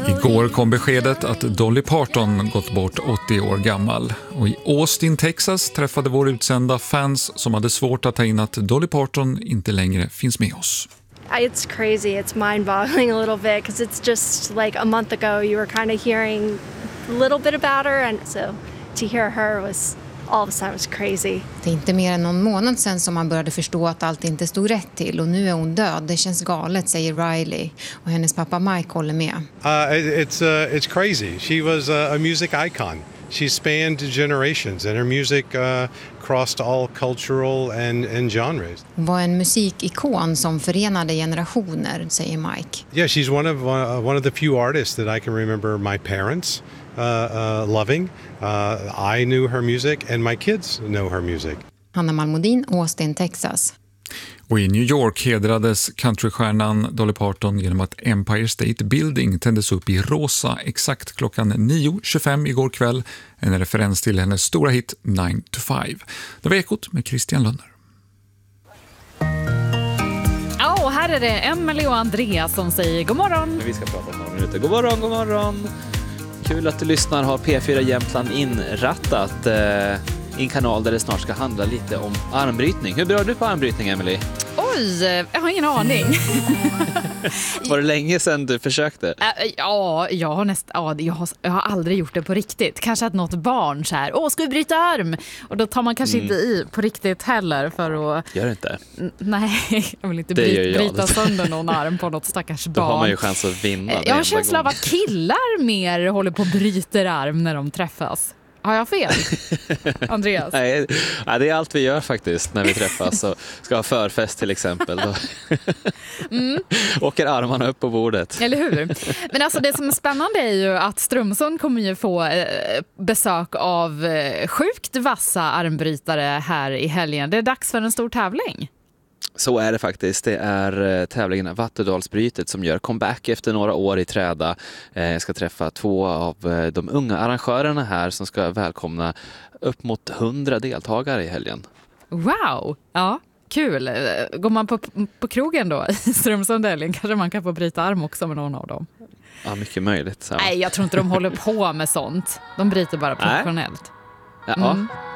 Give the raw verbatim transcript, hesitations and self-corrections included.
Igår kom beskedet att Dolly Parton gått bort åttio år gammal. Och i Austin, Texas träffade vår utsända fans som hade svårt att ta in att Dolly Parton inte längre finns med oss. It's crazy. It's mind-boggling a little bit because it's just like a month ago you were kind of hearing a little bit about her, and so to hear her was all of a sudden was crazy. Det är inte mer än någon månad sedan som man började förstå att allt inte stod rätt till, och nu är hon död. Det känns galet, säger Riley, och hennes pappa Mike håller med. Uh, it's uh, it's crazy. She was a, a music icon. She spanned generations and her music uh, crossed all cultural and, and genres. Hon var en musikikon som förenade generationer, säger Mike. Yeah, she's one of uh, one of the few artists that I can remember my parents uh, uh, loving. Uh, I knew her music and my kids know her music. Hanna Malmodin, Austin, Texas. Och i New York hedrades countrystjärnan Dolly Parton genom att Empire State Building tändes upp i rosa exakt klockan nio tjugofem igår kväll. En referens till hennes stora hit nine to five. Det var Ekot med Christian Lönner. Ja, och här är det Emelie och Andreas som säger god morgon. Vi ska prata om några minuter. God morgon, god morgon. Kul att du lyssnar. Har P fyra Jämtland inrattat eh, i en kanal där det snart ska handla lite om armbrytning. Hur bra är du på armbrytning, Emelie? Oj, jag har ingen aning. Var det länge sedan du försökte? Äh, ja, jag har, näst, ja jag, har, jag har aldrig gjort det på riktigt. Kanske att något barn så här, åh, ska vi bryta arm? Och då tar man kanske mm. inte i på riktigt heller för att... Gör det inte? N- nej, jag vill inte bry- bryta sönder någon arm på något stackars barn. Då har man ju chans att vinna. Jag har en känsla av att killar mer håller på att bryta arm när de träffas. Har jag fel, Andreas? Nej, nej, det är allt vi gör faktiskt när vi träffas och ska ha förfest till exempel. Då mm. åker armarna upp på bordet. Eller hur? Men alltså det som är spännande är ju att Strömsund kommer ju få eh, besök av eh, sjukt vassa armbrytare här i helgen. Det är dags för en stor tävling. Så är det faktiskt. Det är tävlingen Vattudalsbrytet som gör comeback efter några år i träda. Jag ska träffa två av de unga arrangörerna här som ska välkomna upp mot hundra deltagare i helgen. Wow! Ja, kul. Går man på, på krogen då i Strömsund helgen kanske man kan få bryta arm också med någon av dem. Ja, mycket möjligt. Så. Nej, jag tror inte de håller på med sånt. De bryter bara professionellt. Ja, mm.